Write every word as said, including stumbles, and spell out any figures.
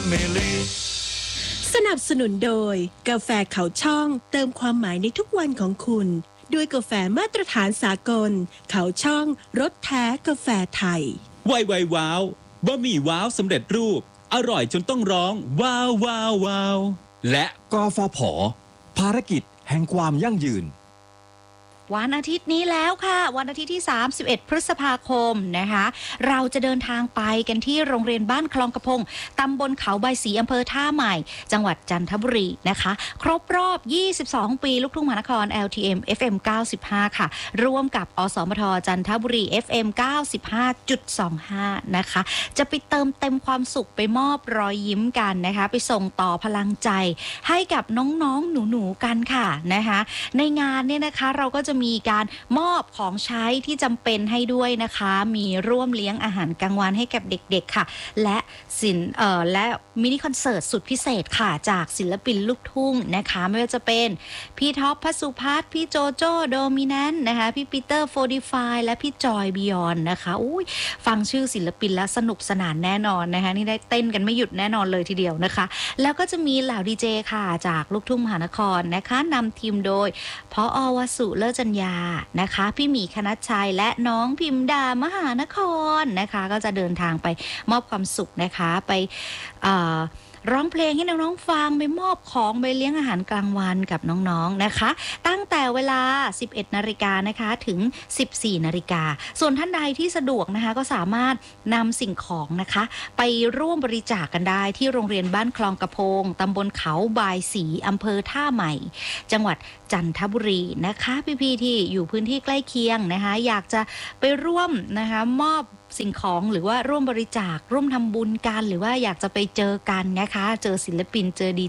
เมลีสนับสนุนโดยกาแฟเขาช่องเติมความหมายในทุกวันของคุณด้วยกาแฟมาตรฐานสากลเขาช่องรสแท้กาแฟไทยไวไวว้าวบะหมี่ว้าวสำเร็จรูปอร่อยจนต้องร้องว้าวว้าวว้าวและกฟผ.ภารกิจแห่งความยั่งยืนวันอาทิตย์นี้แล้วค่ะวันอาทิตย์ที่สามสิบเอ็ดพฤษภาคมนะคะเราจะเดินทางไปกันที่โรงเรียนบ้านคลองกระพงตำบลเขาใบศรีอำเภอท่าใหม่จังหวัดจันทบุรีนะคะครบรอบยี่สิบสองปีลูกทุ่งมหานคร แอล ที เอ็ม เอฟ เอ็ม เก้าสิบห้าค่ะร่วมกับอสมทจันทบุรี เอฟ เอ็ม เก้าสิบห้าจุดสองห้า นะคะจะไปเติมเต็มความสุขไปมอบรอยยิ้มกันนะคะไปส่งต่อพลังใจให้กับน้องๆหนูๆกันค่ะนะคะในงานเนี่ยนะคะเราก็จะมีการมอบของใช้ที่จำเป็นให้ด้วยนะคะมีร่วมเลี้ยงอาหารกลางวันให้กับเด็กๆค่ะและศิลป์เอ่อและมินิคอนเสิร์ตสุดพิเศษค่ะจากศิลปินลูกทุ่งนะคะไม่ว่าจะเป็นพี่ท็อปพัสุพัฒน์พี่โจโจ้โดมิแนนต์นะคะพี่ปีเตอร์โฟร์ตี้ไฟว์และพี่จอยบิยอนนะคะอุ้ยฟังชื่อศิลปินแล้วสนุกสนานแน่นอนนะคะนี่ได้เต้นกันไม่หยุดแน่นอนเลยทีเดียวนะคะแล้วก็จะมีเหล่าดีเจค่ะจากลูกทุ่งมหานครนะคะนำทีมโดยพอ.วสุเลิศจัญญานะคะพี่หมีคณัชชัยและน้องพิมดามหานครนะคะก็จะเดินทางไปมอบความสุขนะคะไปร้องเพลงให้น้องๆฟังไปมอบของไปเลี้ยงอาหารกลางวันกับน้องๆนะคะตั้งแต่เวลา สิบเอ็ดนาฬิกานะคะถึง สิบสี่นาฬิกาส่วนท่านใดที่สะดวกนะคะก็สามารถนำสิ่งของนะคะไปร่วมบริจาค ก, กันได้ที่โรงเรียนบ้านคลองกระพงตำบลเขาบายศรีอำเภอท่าใหม่จังหวัดจันทบุรีนะคะพี่ๆที่อยู่พื้นที่ใกล้เคียงนะคะอยากจะไปร่วมนะคะมอบสิ่งของหรือว่าร่วมบริจาคร่วมทำบุญกันหรือว่าอยากจะไปเจอกันนะคะเจอศิลปินเจอดี